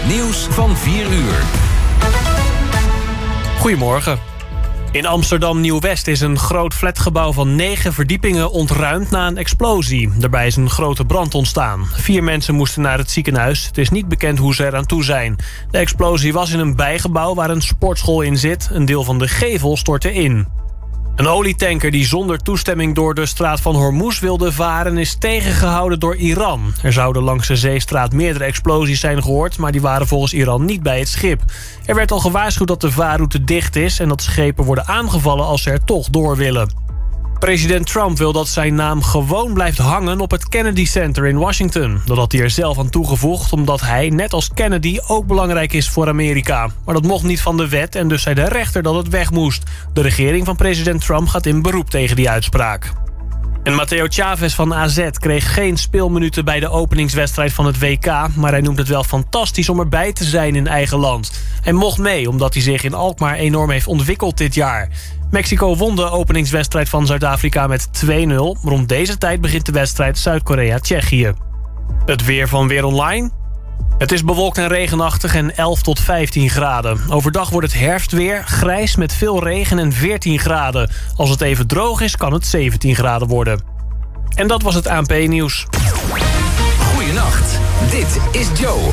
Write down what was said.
nieuws van 4 uur. Goedemorgen. In Amsterdam Nieuw-West is een groot flatgebouw van 9 verdiepingen ontruimd na een explosie. Daarbij is een grote brand ontstaan. 4 mensen moesten naar het ziekenhuis. Het is niet bekend hoe ze eraan toe zijn. De explosie was in een bijgebouw waar een sportschool in zit. Een deel van de gevel stortte in. Een olietanker die zonder toestemming door de straat van Hormuz wilde varen is tegengehouden door Iran. Er zouden langs de zeestraat meerdere explosies zijn gehoord, maar die waren volgens Iran niet bij het schip. Er werd al gewaarschuwd dat de vaarroute dicht is en dat schepen worden aangevallen als ze er toch door willen. President Trump wil dat zijn naam gewoon blijft hangen op het Kennedy Center in Washington. Dat had hij er zelf aan toegevoegd omdat hij, net als Kennedy, ook belangrijk is voor Amerika. Maar dat mocht niet van de wet en dus zei de rechter dat het weg moest. De regering van president Trump gaat in beroep tegen die uitspraak. En Matteo Chavez van AZ kreeg geen speelminuten bij de openingswedstrijd van het WK... maar hij noemt het wel fantastisch om erbij te zijn in eigen land. Hij mocht mee omdat hij zich in Alkmaar enorm heeft ontwikkeld dit jaar. Mexico won de openingswedstrijd van Zuid-Afrika met 2-0. Rond deze tijd begint de wedstrijd Zuid-Korea-Tsjechië. Het weer van Weer Online. Het is bewolkt en regenachtig en 11 tot 15 graden. Overdag wordt het herfstweer, grijs met veel regen en 14 graden. Als het even droog is, kan het 17 graden worden. En dat was het ANP-nieuws. Goeienacht, dit is Joe.